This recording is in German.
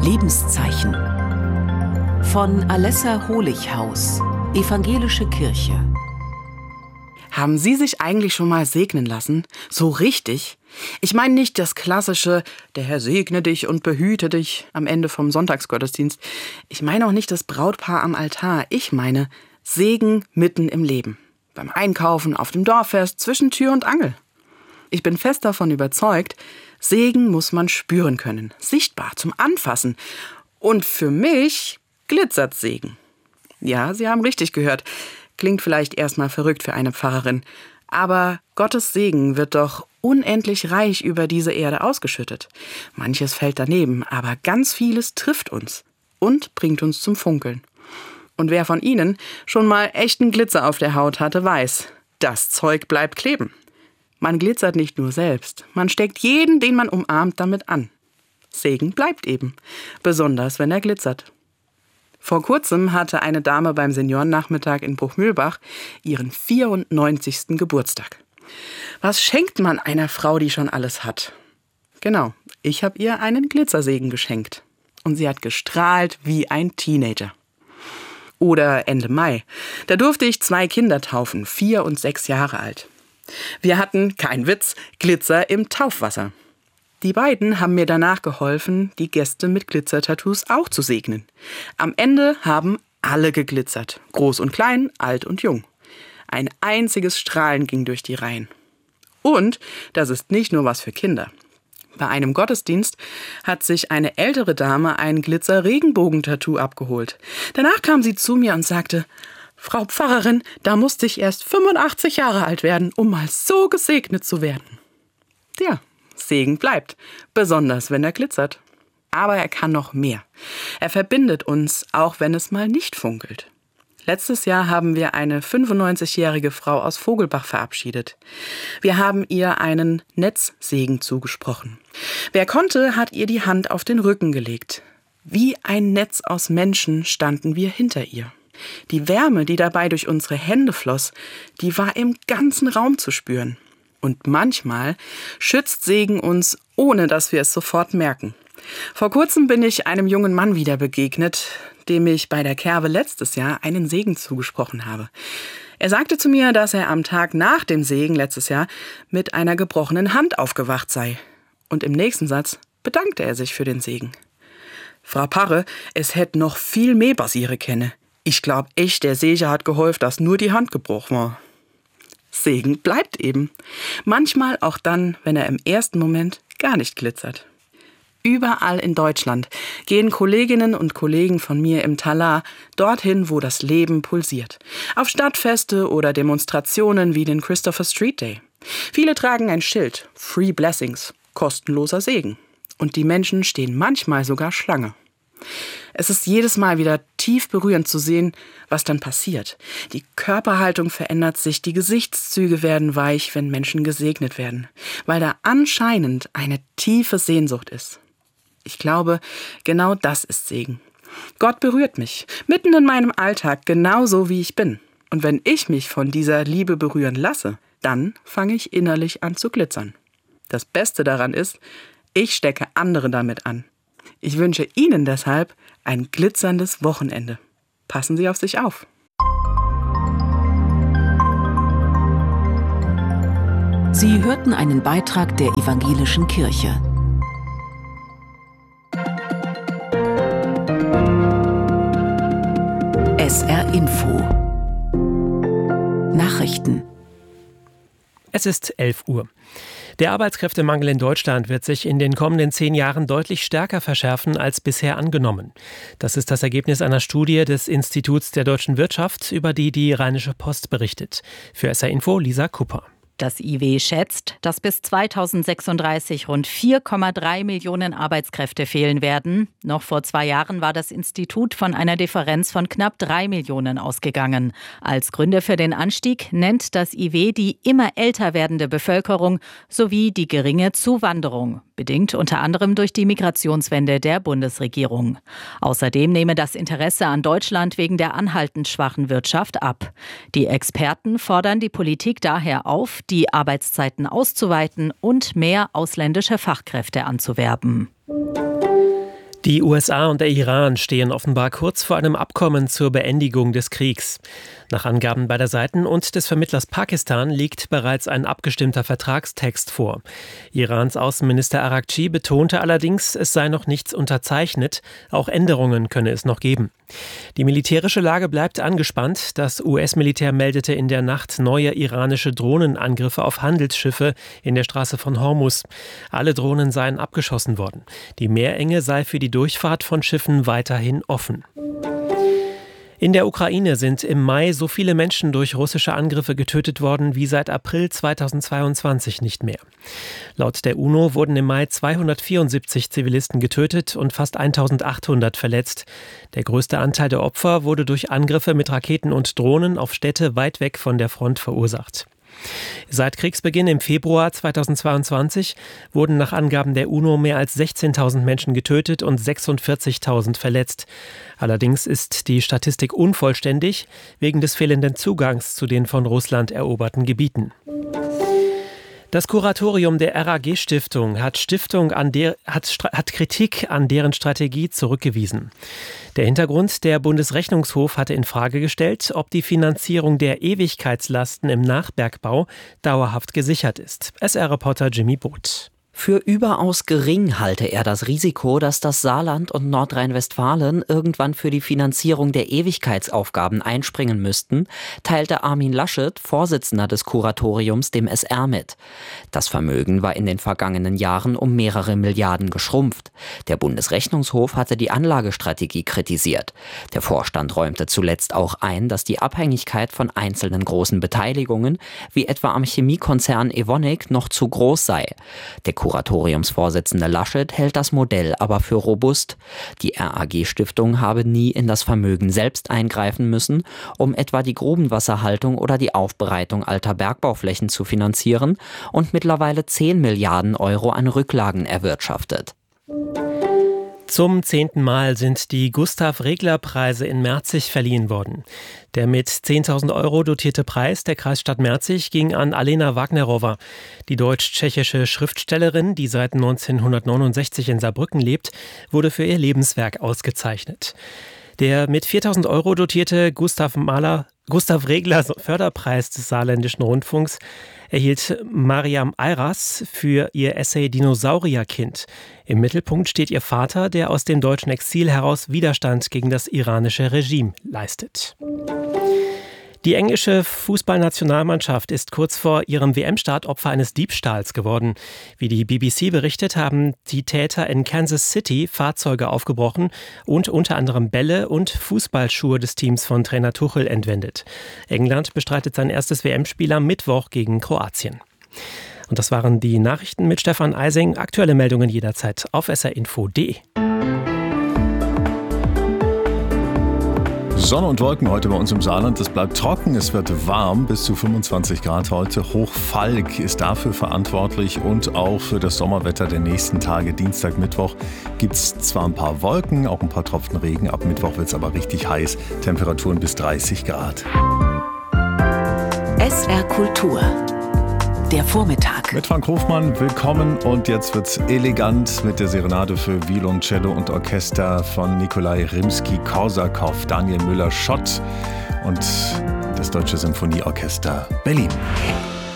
Lebenszeichen von Alessa Holichhaus, Evangelische Kirche. Haben Sie sich eigentlich schon mal segnen lassen? So richtig? Ich meine nicht das klassische, der Herr segne dich und behüte dich am Ende vom Sonntagsgottesdienst. Ich meine auch nicht das Brautpaar am Altar. Ich meine Segen mitten im Leben. Beim Einkaufen, auf dem Dorffest, zwischen Tür und Angel. Ich bin fest davon überzeugt, Segen muss man spüren können. Sichtbar, zum Anfassen. Und für mich glitzert Segen. Ja, Sie haben richtig gehört. Klingt vielleicht erstmal verrückt für eine Pfarrerin. Aber Gottes Segen wird doch unendlich reich über diese Erde ausgeschüttet. Manches fällt daneben, aber ganz vieles trifft uns und bringt uns zum Funkeln. Und wer von Ihnen schon mal echten Glitzer auf der Haut hatte, weiß, das Zeug bleibt kleben. Man glitzert nicht nur selbst, man steckt jeden, den man umarmt, damit an. Segen bleibt eben, besonders wenn er glitzert. Vor kurzem hatte eine Dame beim Seniorennachmittag in Bruchmühlbach ihren 94. Geburtstag. Was schenkt man einer Frau, die schon alles hat? Genau, ich habe ihr einen Glitzersegen geschenkt. Und sie hat gestrahlt wie ein Teenager. Oder Ende Mai, da durfte ich 2 Kinder taufen, 4 und 6 Jahre alt. Wir hatten, kein Witz, Glitzer im Taufwasser. Die beiden haben mir danach geholfen, die Gäste mit Glitzertattoos auch zu segnen. Am Ende haben alle geglitzert, groß und klein, alt und jung. Ein einziges Strahlen ging durch die Reihen. Und das ist nicht nur was für Kinder. Bei einem Gottesdienst hat sich eine ältere Dame ein Glitzer-Regenbogentattoo abgeholt. Danach kam sie zu mir und sagte: Frau Pfarrerin, da musste ich erst 85 Jahre alt werden, um mal so gesegnet zu werden. Ja, Segen bleibt, besonders wenn er glitzert. Aber er kann noch mehr. Er verbindet uns, auch wenn es mal nicht funkelt. Letztes Jahr haben wir eine 95-jährige Frau aus Vogelbach verabschiedet. Wir haben ihr einen Netzsegen zugesprochen. Wer konnte, hat ihr die Hand auf den Rücken gelegt. Wie ein Netz aus Menschen standen wir hinter ihr. Die Wärme, die dabei durch unsere Hände floss, die war im ganzen Raum zu spüren. Und manchmal schützt Segen uns, ohne dass wir es sofort merken. Vor kurzem bin ich einem jungen Mann wieder begegnet, dem ich bei der Kerbe letztes Jahr einen Segen zugesprochen habe. Er sagte zu mir, dass er am Tag nach dem Segen letztes Jahr mit einer gebrochenen Hand aufgewacht sei. Und im nächsten Satz bedankte er sich für den Segen. Frau Parre, es hätt noch viel mehr passieren können. Ich glaub echt, der Segen hat geholfen, dass nur die Hand gebrochen war. Segen bleibt eben. Manchmal auch dann, wenn er im ersten Moment gar nicht glitzert. Überall in Deutschland gehen Kolleginnen und Kollegen von mir im Talar dorthin, wo das Leben pulsiert. Auf Stadtfeste oder Demonstrationen wie den Christopher Street Day. Viele tragen ein Schild, Free Blessings, kostenloser Segen. Und die Menschen stehen manchmal sogar Schlange. Es ist jedes Mal wieder tief berührend zu sehen, was dann passiert. Die Körperhaltung verändert sich, die Gesichtszüge werden weich, wenn Menschen gesegnet werden, weil da anscheinend eine tiefe Sehnsucht ist. Ich glaube, genau das ist Segen. Gott berührt mich, mitten in meinem Alltag, genauso wie ich bin. Und wenn ich mich von dieser Liebe berühren lasse, dann fange ich innerlich an zu glitzern. Das Beste daran ist, ich stecke andere damit an. Ich wünsche Ihnen deshalb ein glitzerndes Wochenende. Passen Sie auf sich auf. Sie hörten einen Beitrag der Evangelischen Kirche. SR Info Nachrichten. Es ist 11 Uhr. Der Arbeitskräftemangel in Deutschland wird sich in den kommenden 10 Jahren deutlich stärker verschärfen als bisher angenommen. Das ist das Ergebnis einer Studie des Instituts der deutschen Wirtschaft, über die die Rheinische Post berichtet. Für SR Info Lisa Kupper. Das IW schätzt, dass bis 2036 rund 4,3 Millionen Arbeitskräfte fehlen werden. Noch vor 2 Jahren war das Institut von einer Differenz von knapp 3 Millionen ausgegangen. Als Gründe für den Anstieg nennt das IW die immer älter werdende Bevölkerung sowie die geringe Zuwanderung, bedingt unter anderem durch die Migrationswende der Bundesregierung. Außerdem nehme das Interesse an Deutschland wegen der anhaltend schwachen Wirtschaft ab. Die Experten fordern die Politik daher auf, die Arbeitszeiten auszuweiten und mehr ausländische Fachkräfte anzuwerben. Die USA und der Iran stehen offenbar kurz vor einem Abkommen zur Beendigung des Kriegs. Nach Angaben beider Seiten und des Vermittlers Pakistan liegt bereits ein abgestimmter Vertragstext vor. Irans Außenminister Araghchi betonte allerdings, es sei noch nichts unterzeichnet, auch Änderungen könne es noch geben. Die militärische Lage bleibt angespannt. Das US-Militär meldete in der Nacht neue iranische Drohnenangriffe auf Handelsschiffe in der Straße von Hormuz. Alle Drohnen seien abgeschossen worden. Die Meerenge sei für die Durchfahrt von Schiffen weiterhin offen. In der Ukraine sind im Mai so viele Menschen durch russische Angriffe getötet worden wie seit April 2022 nicht mehr. Laut der UNO wurden im Mai 274 Zivilisten getötet und fast 1800 verletzt. Der größte Anteil der Opfer wurde durch Angriffe mit Raketen und Drohnen auf Städte weit weg von der Front verursacht. Seit Kriegsbeginn im Februar 2022 wurden nach Angaben der UNO mehr als 16.000 Menschen getötet und 46.000 verletzt. Allerdings ist die Statistik unvollständig wegen des fehlenden Zugangs zu den von Russland eroberten Gebieten. Das Kuratorium der RAG-Stiftung hat Kritik an deren Strategie zurückgewiesen. Der Hintergrund: der Bundesrechnungshof hatte in Frage gestellt, ob die Finanzierung der Ewigkeitslasten im Nachbergbau dauerhaft gesichert ist. SR-Reporter Jimmy Both. Für überaus gering halte er das Risiko, dass das Saarland und Nordrhein-Westfalen irgendwann für die Finanzierung der Ewigkeitsaufgaben einspringen müssten, teilte Armin Laschet, Vorsitzender des Kuratoriums, dem SR mit. Das Vermögen war in den vergangenen Jahren um mehrere Milliarden geschrumpft. Der Bundesrechnungshof hatte die Anlagestrategie kritisiert. Der Vorstand räumte zuletzt auch ein, dass die Abhängigkeit von einzelnen großen Beteiligungen, wie etwa am Chemiekonzern Evonik, noch zu groß sei. Der Kuratoriumsvorsitzende Laschet hält das Modell aber für robust. Die RAG-Stiftung habe nie in das Vermögen selbst eingreifen müssen, um etwa die Grubenwasserhaltung oder die Aufbereitung alter Bergbauflächen zu finanzieren und mittlerweile 10 Milliarden Euro an Rücklagen erwirtschaftet. Zum 10. Mal sind die Gustav-Regler-Preise in Merzig verliehen worden. Der mit 10.000 Euro dotierte Preis der Kreisstadt Merzig ging an Alena Wagnerowa. Die deutsch-tschechische Schriftstellerin, die seit 1969 in Saarbrücken lebt, wurde für ihr Lebenswerk ausgezeichnet. Der mit 4.000 Euro dotierte Gustav Regler Förderpreis des Saarländischen Rundfunks erhielt Mariam Ayras für ihr Essay Dinosaurierkind. Im Mittelpunkt steht ihr Vater, der aus dem deutschen Exil heraus Widerstand gegen das iranische Regime leistet. Die englische Fußballnationalmannschaft ist kurz vor ihrem WM-Start Opfer eines Diebstahls geworden. Wie die BBC berichtet, haben die Täter in Kansas City Fahrzeuge aufgebrochen und unter anderem Bälle und Fußballschuhe des Teams von Trainer Tuchel entwendet. England bestreitet sein erstes WM-Spiel am Mittwoch gegen Kroatien. Und das waren die Nachrichten mit Stefan Eising. Aktuelle Meldungen jederzeit auf srinfo.de. Sonne und Wolken heute bei uns im Saarland. Es bleibt trocken, es wird warm, bis zu 25 Grad heute. Hochfalk ist dafür verantwortlich und auch für das Sommerwetter der nächsten Tage. Dienstag, Mittwoch gibt es zwar ein paar Wolken, auch ein paar Tropfen Regen. Ab Mittwoch wird es aber richtig heiß. Temperaturen bis 30 Grad. SR Kultur. Der Vormittag. Mit Frank Hofmann, willkommen, und jetzt wird's elegant mit der Serenade für Violoncello und Orchester von Nikolai Rimski-Korsakow, Daniel Müller-Schott und das Deutsche Symphonieorchester Berlin.